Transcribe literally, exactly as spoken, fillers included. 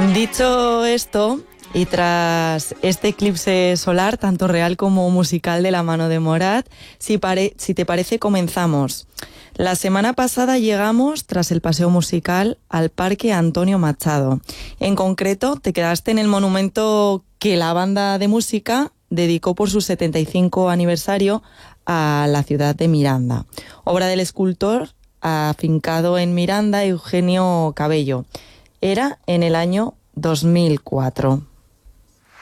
Dicho esto, y tras este eclipse solar, tanto real como musical de la mano de Morat, si, pare- si te parece, comenzamos. La semana pasada llegamos, tras el paseo musical, al Parque Antonio Machado. En concreto, te quedaste en el monumento que la banda de música dedicó por su setenta y cinco aniversario a la ciudad de Miranda. Obra del escultor afincado en Miranda, Eugenio Cabello. Era en el año dos mil cuatro.